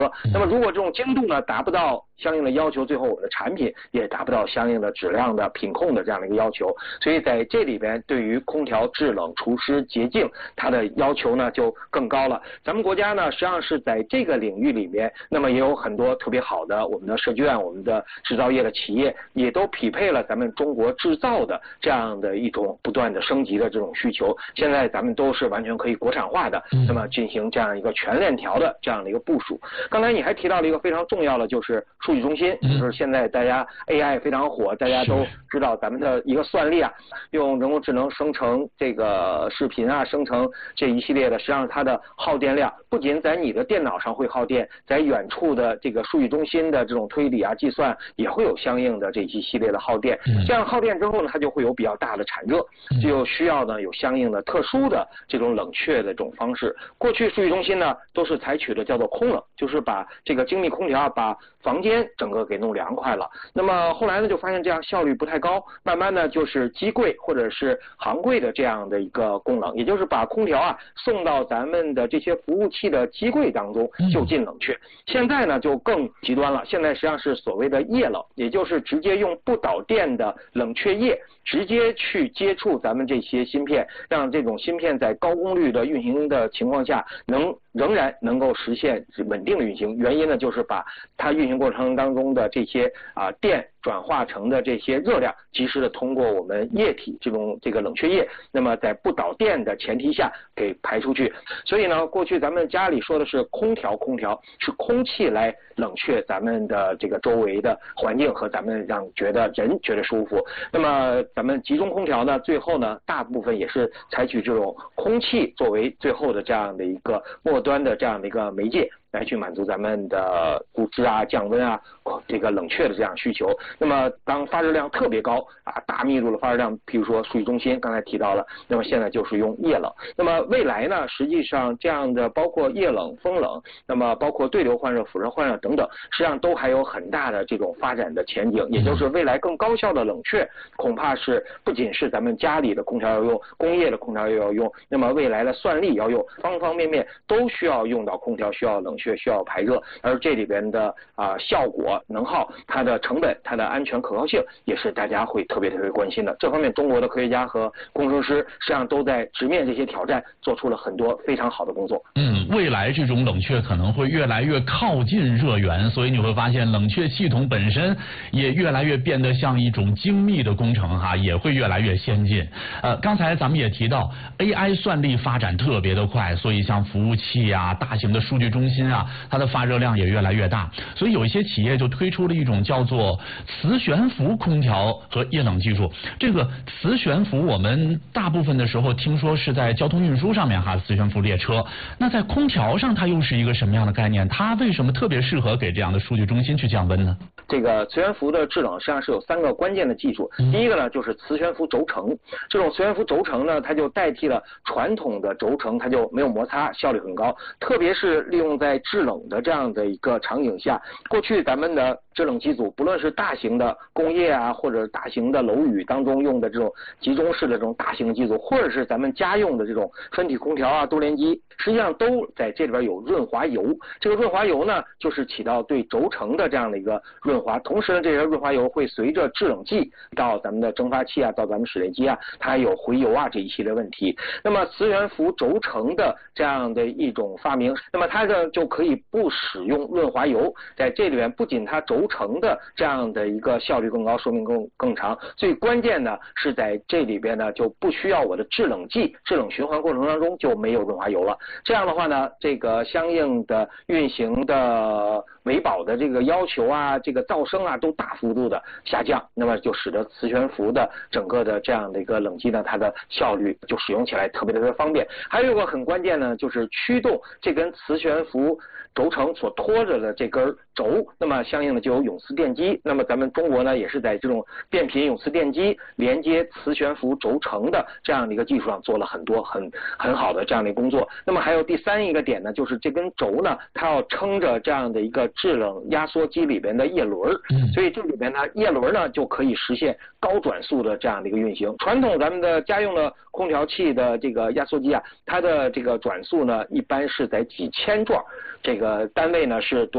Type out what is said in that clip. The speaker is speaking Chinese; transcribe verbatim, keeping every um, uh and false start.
那么如果这种精度呢达不到相应的要求，最后我的产品也达不到相应的质量的品控的这样的一个要求，所以在这里边对于空调制冷除湿洁净它的要求呢就更高了。咱们国家呢实际上是在这个领域里面，那么也有很多特别好的我们的设计院、我们的制造业的企业也都匹配了咱们中国制造的这样的一种不断的升级的这种需求。现在咱们都是完全可以国产化的，那么进行这样一个全链条的这样的一个部署。刚才你还提到了一个非常重要的，就是数据中心，就是现在大家 A I 非常火，大家都知道咱们的一个算力啊，用人工智能生成这个视频啊，生成这一系列的，实际上它的耗电量不仅在你的电脑上会耗电，在远处的这个数据中心的这种推理啊、计算也会有相应的这一系列的耗电。这样耗电之后呢，它就会有比较大的产热，就需要呢有相应的特殊的这种冷却的这种方式。过去数据中心呢都是采取的叫做空冷，就是把这个精密空调把房间整个给弄凉快了。那么后来呢就发现这样效率不太高，慢慢呢就是机柜或者是行柜的这样的一个供冷，也就是把空调啊送到咱们的这些服务器的机柜当中就近冷却。现在呢就更极端了，现在实际上是所谓的液冷，也就是直接用不导电的冷却液直接去接触咱们这些芯片，让这种芯片在高功率的运行的情况下能仍然能够实现稳定的运行。原因呢就是把它运行过程当中的这些啊电转化成的这些热量及时的通过我们液体这种这个冷却液，那么在不导电的前提下给排出去。所以呢过去咱们家里说的是空调，空调是空气来冷却咱们的这个周围的环境和咱们让觉得人觉得舒服。那么咱们集中空调呢最后呢大部分也是采取这种空气作为最后的这样的一个末端的这样的一个媒介来去满足咱们的布置啊、降温啊、这个冷却的这样需求。那么当发热量特别高啊、大密度的发热量，譬如说数据中心刚才提到了，那么现在就是用液冷。那么未来呢，实际上这样的包括液冷、风冷，那么包括对流换热、辐射换热等等，实际上都还有很大的这种发展的前景。也就是未来更高效的冷却，恐怕是不仅是咱们家里的空调要用，工业的空调也要用，那么未来的算力要用，方方面面都需要用到空调，需要冷却，需要排热。而这里边的啊、呃、效果、能耗、它的成本、它的安全可靠性，也是大家会特别特别关心的。这方面中国的科学家和工程师实际上都在直面这些挑战，做出了很多非常好的工作。 嗯，未来这种冷却可能会越来越靠近热源，所以你会发现冷却系统本身也越来越变得像一种精密的工程哈，也会越来越先进。呃，刚才咱们也提到 A I 算力发展特别的快，所以像服务器啊、大型的数据中心啊，它的发热量也越来越大。所以有一些企业就推出了一种叫做磁悬浮空调和液冷技术。这个磁悬浮我们大部分的时候听说是在交通运输上面哈，磁悬浮列车。那在空调上它又是一个什么样的概念？它为什么特别适合给这样的数据中心去降温呢？ 这个磁悬浮的制冷实际上是有三个关键的技术。第一个呢就是磁悬浮轴承，这种磁悬浮轴承呢，它就代替了传统的轴承，它就没有摩擦，效率很高。特别是利用在制冷的这样的一个场景下，过去咱们的制冷机组，不论是大型的工业啊，或者大型的楼宇当中用的这种集中式的这种大型机组，或者是咱们家用的这种分体空调啊、多联机，实际上都在这里边有润滑油。这个润滑油呢，就是起到对轴承的这样的一个润滑，同时呢，这些润滑油会随着制冷剂到咱们的蒸发器啊，到咱们水冷机啊，它还有回油啊这一系列问题。那么磁悬浮轴承的这样的一种发明，那么它呢就可以不使用润滑油，在这里边不仅它轴承的这样的一个效率更高，寿命更更长，最关键的是在这里边呢就不需要我的制冷剂制冷循环过程当中就没有润滑油了。这样的话呢，这个相应的运行的维保的这个要求啊，这个噪声啊都大幅度的下降，那么就使得磁悬浮的整个的这样的一个冷机呢，它的效率就使用起来特别特别方便。还有一个很关键呢，就是驱动这根磁悬浮轴承所拖着的这根轴，那么相应的就有永磁电机。那么咱们中国呢，也是在这种变频永磁电机连接磁悬浮轴承的这样的一个技术上做了很多很很好的这样的工作。那么还有第三一个点呢，就是这根轴呢，它要撑着这样的一个制冷压缩机里边的叶轮，所以这里边呢叶轮呢就可以实现高转速的这样的一个运行。传统咱们的家用的空调器的这个压缩机啊，它的这个转速呢一般是在几千转，这个单位呢是多